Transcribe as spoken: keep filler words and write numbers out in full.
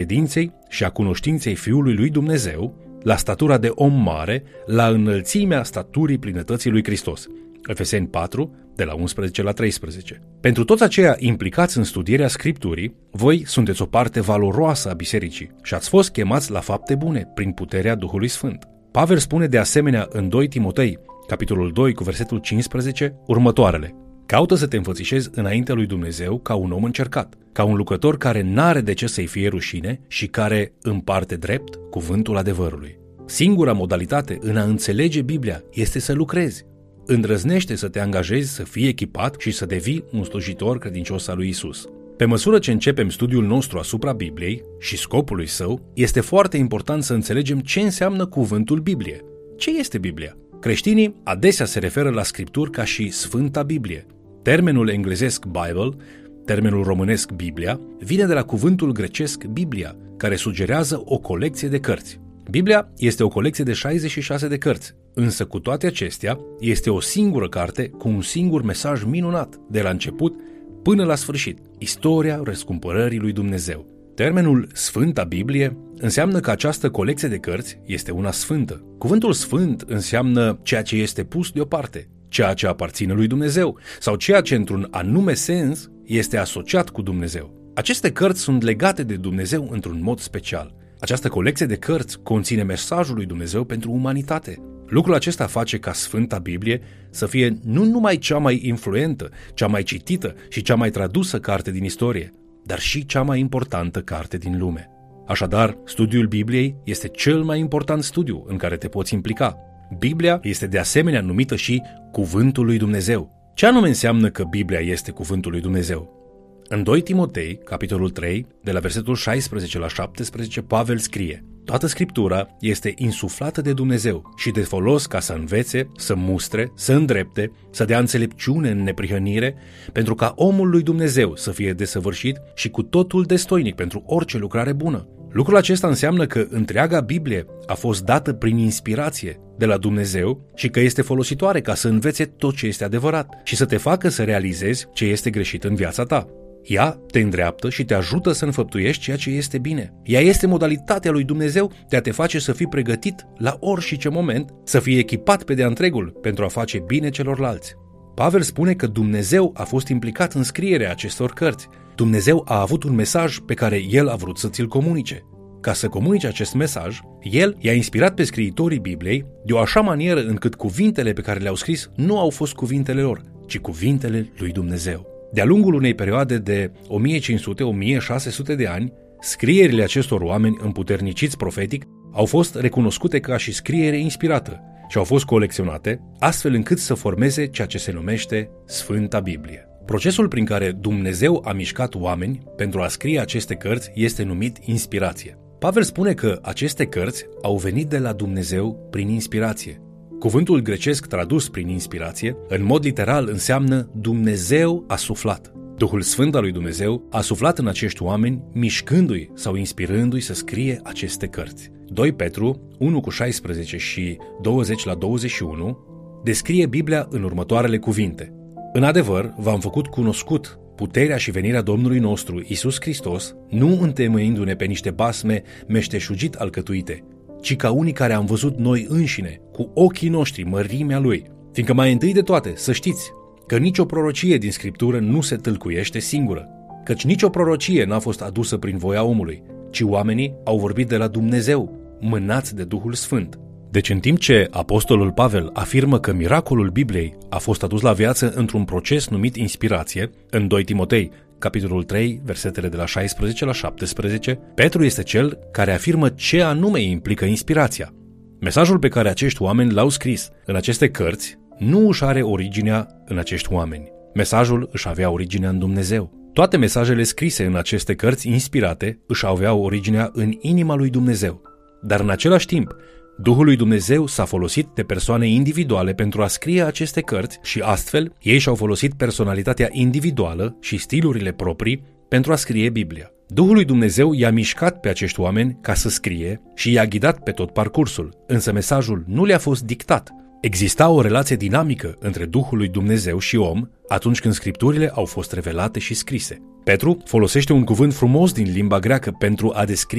credinței și a cunoștinței Fiului lui Dumnezeu, la statura de om mare, la înălțimea staturii plinătății lui Hristos. Efeseni patru, de la unsprezece la treisprezece. Pentru toți aceia implicați în studierea Scripturii, voi sunteți o parte valoroasă a bisericii și ați fost chemați la fapte bune prin puterea Duhului Sfânt. Pavel spune de asemenea în doi Timotei, capitolul doi, cu versetul cincisprezece, următoarele: caută să te înfățișezi înaintea lui Dumnezeu ca un om încercat, ca un lucrător care n-are de ce să-i fie rușine și care împarte drept cuvântul adevărului. Singura modalitate în a înțelege Biblia este să lucrezi. Îndrăznește să te angajezi, să fii echipat și să devii un slujitor credincios al lui Isus. Pe măsură ce începem studiul nostru asupra Bibliei și scopului său, este foarte important să înțelegem ce înseamnă cuvântul Biblie. Ce este Biblia? Creștinii adesea se referă la Scripturi ca și Sfânta Biblie. Termenul englezesc Bible, termenul românesc Biblia, vine de la cuvântul grecesc Biblia, care sugerează o colecție de cărți. Biblia este o colecție de șaizeci și șase de cărți, însă cu toate acestea este o singură carte cu un singur mesaj minunat, de la început până la sfârșit, istoria răscumpărării lui Dumnezeu. Termenul Sfânta Biblie înseamnă că această colecție de cărți este una sfântă. Cuvântul sfânt înseamnă ceea ce este pus deoparte, ceea ce aparține lui Dumnezeu sau ceea ce într-un anume sens este asociat cu Dumnezeu. Aceste cărți sunt legate de Dumnezeu într-un mod special. Această colecție de cărți conține mesajul lui Dumnezeu pentru umanitate. Lucrul acesta face ca Sfânta Biblie să fie nu numai cea mai influentă, cea mai citită și cea mai tradusă carte din istorie, dar și cea mai importantă carte din lume. Așadar, studiul Bibliei este cel mai important studiu în care te poți implica. Biblia este de asemenea numită și Cuvântul lui Dumnezeu. Ce anume înseamnă că Biblia este Cuvântul lui Dumnezeu? În doi Timotei, capitolul trei, de la versetul șaisprezece la șaptesprezece, Pavel scrie: toată Scriptura este insuflată de Dumnezeu și de folos ca să învețe, să mustre, să îndrepte, să dea înțelepciune în neprihănire, pentru ca omul lui Dumnezeu să fie desăvârșit și cu totul destoinic pentru orice lucrare bună. Lucrul acesta înseamnă că întreaga Biblie a fost dată prin inspirație de la Dumnezeu și că este folositoare ca să învețe tot ce este adevărat și să te facă să realizezi ce este greșit în viața ta. Ea te îndreaptă și te ajută să înfăptuiești ceea ce este bine. Ea este modalitatea lui Dumnezeu de a te face să fii pregătit la orice moment, să fii echipat pe de-a întregul pentru a face bine celorlalți. Pavel spune că Dumnezeu a fost implicat în scrierea acestor cărți. Dumnezeu a avut un mesaj pe care El a vrut să ți-l comunice. Ca să comunice acest mesaj, El i-a inspirat pe scriitorii Bibliei de o așa manieră încât cuvintele pe care le-au scris nu au fost cuvintele lor, ci cuvintele lui Dumnezeu. De-a lungul unei perioade de o mie cinci sute - o mie șase sute de ani, scrierile acestor oameni împuterniciți profetic au fost recunoscute ca și scriere inspirată și au fost colecționate astfel încât să formeze ceea ce se numește Sfânta Biblie. Procesul prin care Dumnezeu a mișcat oameni pentru a scrie aceste cărți este numit inspirație. Pavel spune că aceste cărți au venit de la Dumnezeu prin inspirație. Cuvântul grecesc tradus prin inspirație, în mod literal, înseamnă Dumnezeu a suflat. Duhul Sfânt al lui Dumnezeu a suflat în acești oameni, mișcându-i sau inspirându-i să scrie aceste cărți. doi Petru unu cu șaisprezece și douăzeci la douăzeci și unu descrie Biblia în următoarele cuvinte: în adevăr, v-am făcut cunoscut puterea și venirea Domnului nostru Isus Hristos, nu întemeiindu-ne pe niște basme meșteșugit alcătuite, ci ca unii care am văzut noi înșine, cu ochii noștri, mărimea Lui. Fiindcă mai întâi de toate, să știți că nicio prorocie din Scriptură nu se tâlcuiește singură, căci nicio prorocie n-a fost adusă prin voia omului, ci oamenii au vorbit de la Dumnezeu, mânați de Duhul Sfânt. Deci în timp ce apostolul Pavel afirmă că miracolul Bibliei a fost adus la viață într-un proces numit inspirație, în doi Timotei, capitolul trei, versetele de la șaisprezece la șaptesprezece, Petru este cel care afirmă ce anume implică inspirația. Mesajul pe care acești oameni l-au scris în aceste cărți nu își are originea în acești oameni. Mesajul își avea originea în Dumnezeu. Toate mesajele scrise în aceste cărți inspirate își aveau originea în inima lui Dumnezeu. Dar în același timp, Duhul lui Dumnezeu s-a folosit de persoane individuale pentru a scrie aceste cărți și astfel ei și-au folosit personalitatea individuală și stilurile proprii pentru a scrie Biblia. Duhul lui Dumnezeu i-a mișcat pe acești oameni ca să scrie și i-a ghidat pe tot parcursul, însă mesajul nu le-a fost dictat. Exista o relație dinamică între Duhul lui Dumnezeu și om atunci când Scripturile au fost revelate și scrise. Petru folosește un cuvânt frumos din limba greacă pentru a descrie